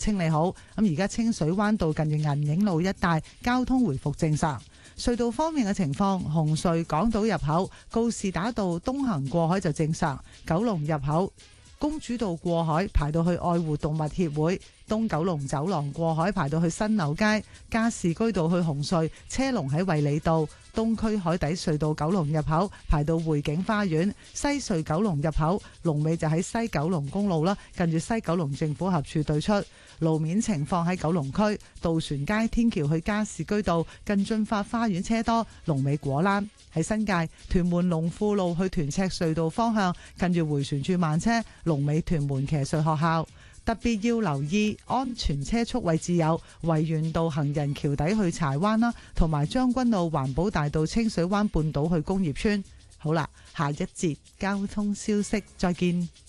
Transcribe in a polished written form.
清理好。咁而家清水灣道近住銀影路一帶交通回復正常。隧道方面嘅情況，紅隧港島入口告士打道東行過海就正常，九龍入口公主道過海排到去愛護動物協會，東九龍走廊過海排到去新樓街，加士居道去紅隧車龍喺衛理道，東區海底隧道九龍入口排到匯景花園，西隧九龍入口龍尾就喺西九龍公路啦，近住西九龍政府合署對出。路面情況喺九龍區渡船街天橋去加士居道近駿發花園車多，龍尾果欄。喺新界屯門龍富路去屯赤隧道方向近住迴旋處慢車，龍尾屯門騎術學校。特別要留意安全車速位置有維園道行人橋底去柴灣啦，同埋將軍澳環保大道清水灣半島去工業村。好啦，下一節交通消息再見。